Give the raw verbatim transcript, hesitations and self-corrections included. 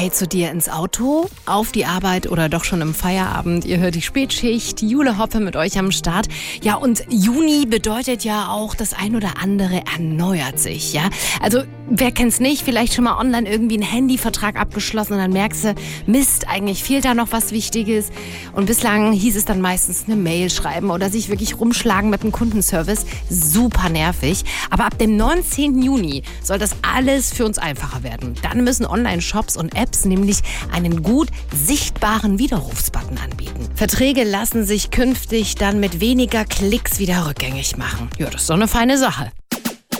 Hi zu dir ins Auto, auf die Arbeit oder doch schon im Feierabend. Ihr hört die Spätschicht, Jule Hoppe mit euch am Start. Ja, und Juni bedeutet ja auch, das ein oder andere erneuert sich, ja. Also, wer kennt's nicht, vielleicht schon mal online irgendwie einen Handyvertrag abgeschlossen und dann merkst du, Mist, eigentlich fehlt da noch was Wichtiges. Und bislang hieß es dann meistens eine Mail schreiben oder sich wirklich rumschlagen mit dem Kundenservice. Super nervig. Aber ab dem neunzehnten Juni soll das alles für uns einfacher werden. Dann müssen Online-Shops und Apps nämlich einen gut sichtbaren Widerrufsbutton anbieten. Verträge lassen sich künftig dann mit weniger Klicks wieder rückgängig machen. Ja, das ist doch eine feine Sache.